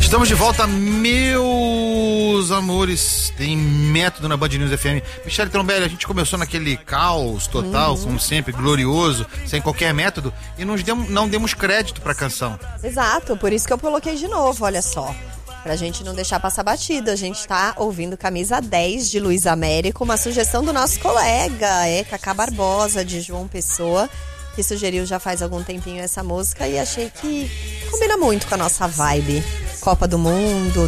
Estamos de volta, meus amores. Tem método na Band News FM. Michele Trombelli, a gente começou naquele caos total, como sempre, glorioso, sem qualquer método, e não demos crédito pra canção. Exato, por isso que eu coloquei de novo, olha só. Pra gente não deixar passar batido, a gente tá ouvindo Camisa 10 de Luiz Américo, uma sugestão do nosso colega, Cacá Barbosa, de João Pessoa, que sugeriu já faz algum tempinho essa música e achei que combina muito com a nossa vibe. Copa do Mundo,